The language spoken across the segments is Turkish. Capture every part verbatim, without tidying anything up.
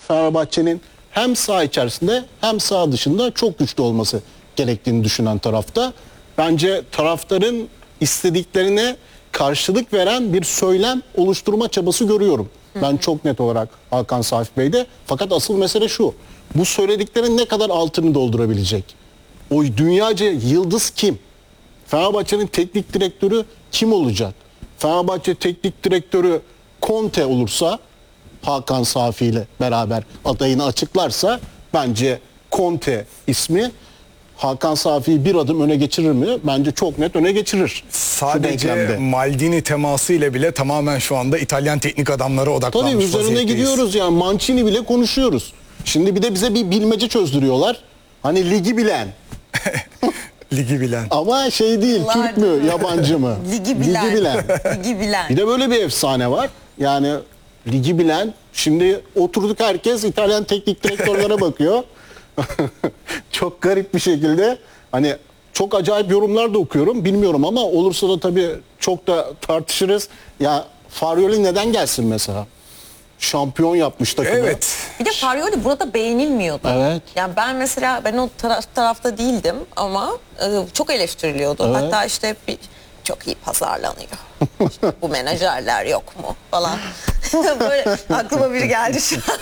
Fenerbahçe'nin hem saha içerisinde hem saha dışında çok güçlü olması gerektiğini düşünen tarafta. Bence taraftarın istediklerine karşılık veren bir söylem oluşturma çabası görüyorum. Ben çok net olarak Hakan Safi Bey'de. Fakat asıl mesele şu. Bu söylediklerin ne kadar altını doldurabilecek? O dünyaca yıldız kim? Fenerbahçe'nin teknik direktörü kim olacak? Fenerbahçe teknik direktörü Conte olursa, Hakan Safi ile beraber adayını açıklarsa, bence Conte ismi Hakan Safi'yi bir adım öne geçirir mi? Bence çok net öne geçirir. Sadece Maldini teması ile bile tamamen şu anda İtalyan teknik adamları odaklanmış vaziyetteyiz. Tabii üzerine gidiyoruz yani. Mancini bile konuşuyoruz. Şimdi bir de bize bir bilmece çözdürüyorlar. Hani ligi bilen. Ligi bilen. Ama şey değil, Allah Türk mü, yabancı mı? Ligi bilen. Ligi bilen. Ligi bilen. Bir de böyle bir efsane var. Yani ligi bilen. Şimdi oturduk, herkes İtalyan teknik direktörlere bakıyor. Çok garip bir şekilde, hani çok acayip yorumlar da okuyorum, bilmiyorum ama olursa da tabii çok da tartışırız. Ya Farioli neden gelsin mesela? Şampiyon yapmış takımı. Evet. Bir de Farioli burada beğenilmiyordu. Evet. Yani ben mesela, ben o taraf, tarafta değildim ama e, çok eleştiriliyordu. Evet. Hatta işte bir, çok iyi pazarlanıyor. İşte bu menajerler yok mu falan. Böyle aklıma biri geldi şu an.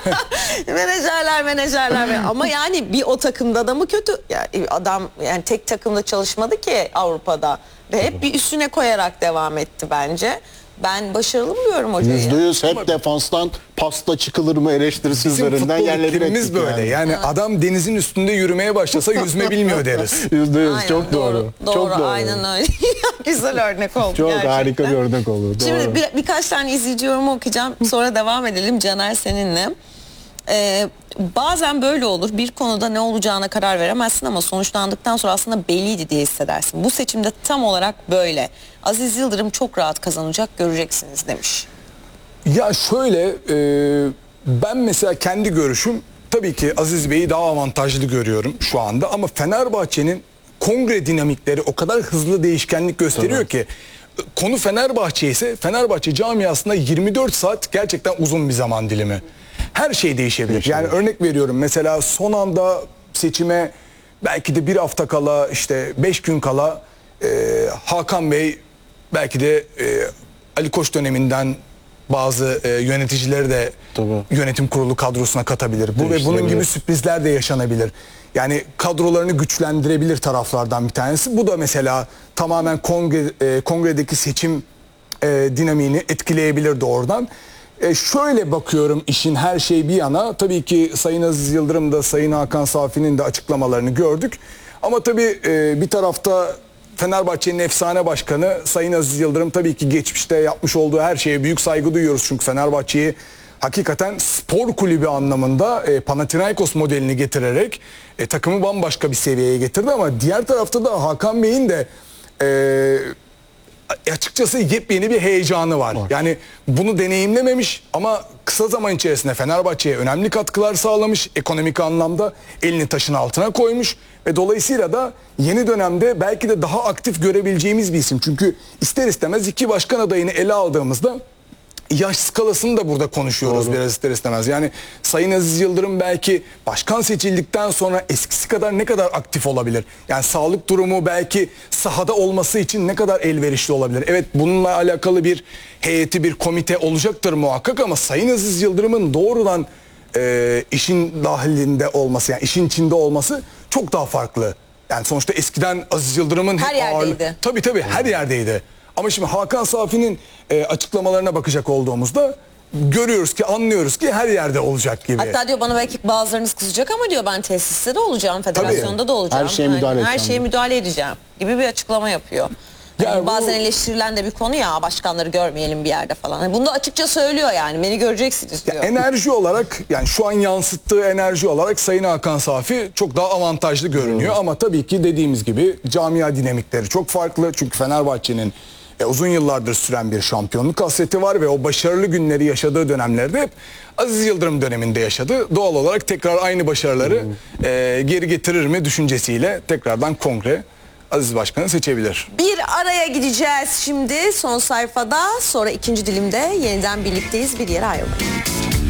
menajerler menajerler ama yani bir o takımda da mı kötü? Yani adam yani tek takımda çalışmadı ki Avrupa'da ve hep bir üstüne koyarak devam etti bence. Ben başarılı buluyorum hocayı. Yüzde yüz hep defanstan pasta çıkılır mı eleştirisi üzerinden yerleri ettik böyle. Yani, yani adam denizin üstünde yürümeye başlasa yüzme bilmiyor deriz. Yüzde yüz Aynen, çok doğru. Doğru, doğru çok doğru. Aynen öyle. Güzel örnek oldu çok gerçekten. harika bir örnek oldu. Doğru. Şimdi bir, birkaç tane izleyici yorumu okuyacağım. Sonra devam edelim Caner seninle. Ee, bazen böyle olur. Bir konuda ne olacağına karar veremezsin ama sonuçlandıktan sonra aslında belliydi diye hissedersin. Bu seçimde tam olarak böyle. Aziz Yıldırım çok rahat kazanacak, göreceksiniz demiş. Ya şöyle, e, ben mesela kendi görüşüm, tabii ki Aziz Bey'i daha avantajlı görüyorum şu anda ama Fenerbahçe'nin kongre dinamikleri o kadar hızlı değişkenlik gösteriyor evet. ki konu Fenerbahçe ise Fenerbahçe camiasında yirmi dört saat gerçekten uzun bir zaman dilimi. Her şey değişebilir. Değişebilir. Yani örnek veriyorum, mesela son anda seçime belki de bir hafta kala, işte beş gün kala e, Hakan Bey belki de e, Ali Koç döneminden bazı e, yöneticileri de Tabii. yönetim kurulu kadrosuna katabilir. Bu ve bunun gibi sürprizler de yaşanabilir. Yani kadrolarını güçlendirebilir taraflardan bir tanesi. Bu da mesela tamamen kongre, e, kongredeki seçim e, dinamiğini etkileyebilir doğrudan. E şöyle bakıyorum işin her şey bir yana. Tabii ki Sayın Aziz Yıldırım da Sayın Hakan Safi'nin de açıklamalarını gördük. Ama tabii e, bir tarafta Fenerbahçe'nin efsane başkanı Sayın Aziz Yıldırım tabii ki geçmişte yapmış olduğu her şeye büyük saygı duyuyoruz. Çünkü Fenerbahçe'yi hakikaten spor kulübü anlamında e, Panathinaikos modelini getirerek e, takımı bambaşka bir seviyeye getirdi. Ama diğer tarafta da Hakan Bey'in de e, açıkçası yepyeni bir heyecanı var. var. Yani bunu deneyimlememiş ama kısa zaman içerisinde Fenerbahçe'ye önemli katkılar sağlamış. Ekonomik anlamda elini taşın altına koymuş ve dolayısıyla da yeni dönemde belki de daha aktif görebileceğimiz bir isim. Çünkü ister istemez iki başkan adayını ele aldığımızda yaş skalasını da burada konuşuyoruz. Doğru. Biraz ister istemez. Yani Sayın Aziz Yıldırım belki başkan seçildikten sonra eskisi kadar ne kadar aktif olabilir? Yani sağlık durumu belki sahada olması için ne kadar elverişli olabilir? Evet, bununla alakalı bir heyeti, bir komite olacaktır muhakkak ama Sayın Aziz Yıldırım'ın doğrudan e, işin dahilinde olması, yani işin içinde olması çok daha farklı. Yani sonuçta eskiden Aziz Yıldırım'ın her yerdeydi. Ağırlı, tabii tabii her yerdeydi. Ama şimdi Hakan Safi'nin e, açıklamalarına bakacak olduğumuzda görüyoruz ki, anlıyoruz ki her yerde olacak gibi. Hatta diyor bana belki bazılarınız kızacak ama diyor ben tesiste de olacağım, federasyonda Tabii. da olacağım. Her şeye müdahale yani, Her edeceğim. şeye müdahale edeceğim gibi bir açıklama yapıyor. Yani yani bazen bu, eleştirilen de bir konu ya, başkanları görmeyelim bir yerde falan. Yani bunu da açıkça söylüyor, yani beni göreceksiniz diyor. Enerji olarak, yani şu an yansıttığı enerji olarak Sayın Hakan Safi çok daha avantajlı görünüyor. Hmm. Ama tabii ki dediğimiz gibi camia dinamikleri çok farklı. Çünkü Fenerbahçe'nin E, uzun yıllardır süren bir şampiyonluk hasreti var ve o başarılı günleri yaşadığı dönemlerde hep Aziz Yıldırım döneminde yaşadı. Doğal olarak tekrar aynı başarıları hmm. e, geri getirir mi düşüncesiyle tekrardan kongre Aziz Başkan'ı seçebilir. Bir araya gideceğiz şimdi son sayfada, sonra ikinci dilimde yeniden birlikteyiz, bir yere ayrılmayın.